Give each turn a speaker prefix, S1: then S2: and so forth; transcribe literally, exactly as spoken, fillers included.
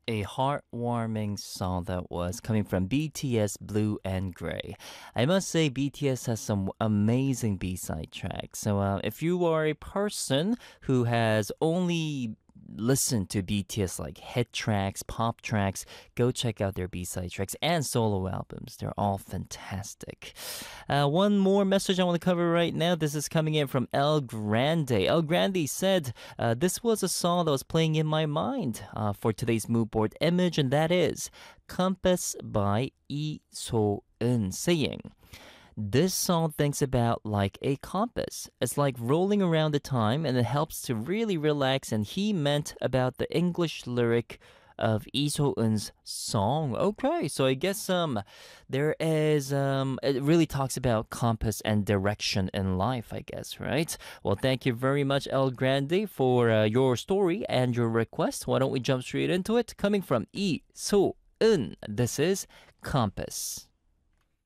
S1: A heartwarming song that was coming from B T S Blue and Gray. I must say, B T S has some amazing B side tracks. So, uh, if you are a person who has only listened to B T S like hit tracks, pop tracks, go check out their B side tracks and solo albums. They're all fantastic. Uh, one more message I want to cover right now. This is coming in from El Grande. El Grande said, uh, this was a song that was playing in my mind uh, for today's mood board image, and that is Compass by Lee So-eun, saying, this song thinks about like a compass. It's like rolling around the time and it helps to really relax, and he meant about the English lyric of Lee So-eun's song. Okay, so I guess um there is um it really talks about compass and direction in life, I guess, right? Well, thank you very much, El Grande, for uh, your story and your request. Why don't we jump straight into it? Coming from Lee So-eun, this is Compass.